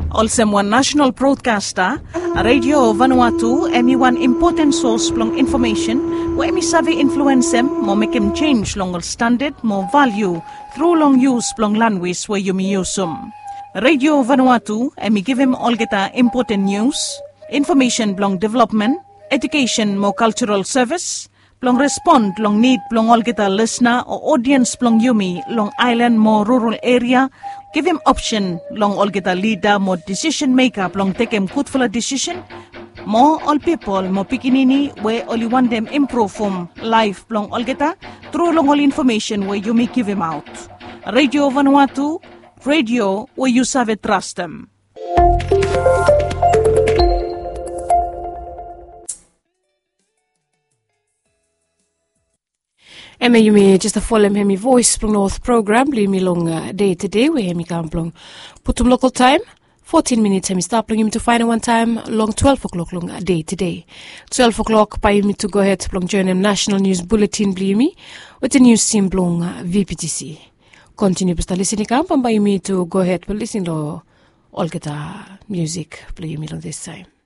Also one national broadcaster, Radio Vanuatu, emi one important source plong information, where emi savi influence them, mo make him change long standard, more value, through long use plong language where you may use them. Radio Vanuatu, emi give him all geta important news, information plong development, education more cultural service, plong respond long need plong all geta listener or audience plong yumi long island more rural area. Give him option long all get a leader, more decision maker, long take him good for a decision. More all people, more pikinini, where only want them improve from life long all get a through long all information where you may give him out. Radio Vanuatu, radio where you serve trust them. Ema yumi just a follow hemi voice from North program bli mi long day to day we hemi kam plong putum local time 14 minutes hemi start plong him to find one time long 12 o'clock long day to day 12 o'clock by me to go ahead plong join him national news bulletin bli mi with the news team plong VPTC continue to listen kam by me to go ahead but listen to all get music bli mi long this time.